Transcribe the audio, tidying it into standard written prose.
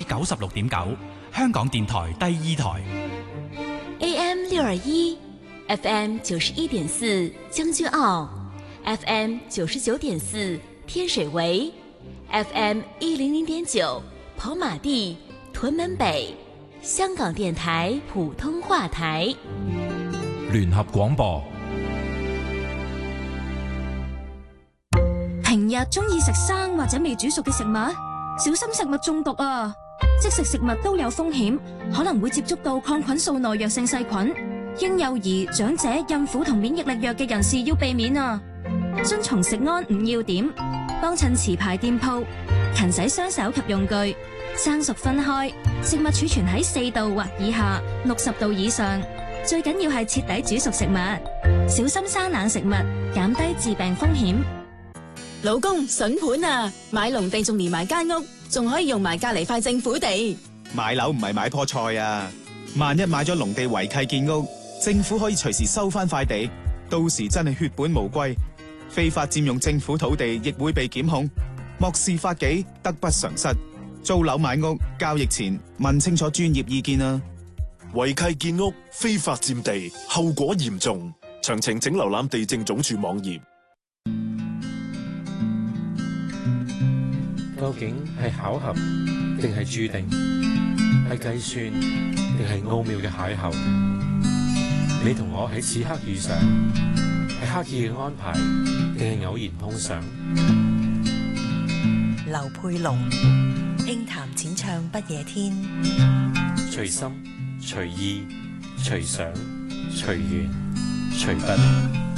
96.9，香港電台第二台。 AM 621 FM 91.4將軍澳 FM 99.4天水圍 FM 100.9跑馬地屯門北，香港電台普通話台。 聯合廣播。 平日中意食生或者未煮熟嘅食物，小心食物中毒啊！即食食物都有風險，可能會接觸到抗菌素耐藥性細菌。嬰幼兒、長者、孕婦同免疫力弱嘅人士要避免啊！遵從食安5要點，幫襯持牌店鋪，勤洗雙手及用具，生熟分開，食物儲存喺4度或以下，60度以上。最緊要係徹底煮熟食物，小心生冷食物，減低致病風險。 老公，筍盤啊！買農地仲連埋間屋，仲可以用埋隔籬塊政府地。 買樓唔係買棵菜啊！萬一買咗農地違契建屋，政府可以隨時收翻塊地，到時真係血本無歸。非法佔用政府土地亦會被檢控，漠視法紀，得不償失。租樓買屋交易前問清楚專業意見啊！ 違契建屋、非法佔地，後果嚴重。詳情請瀏覽地政總署網頁。 究竟係巧合定係注定？係計算定係奧妙嘅邂逅？你同我喺此刻遇上，係刻意嘅安排定係偶然碰上？ 劉佩龍輕談淺唱不夜天， 隨心隨意隨想隨緣隨筆。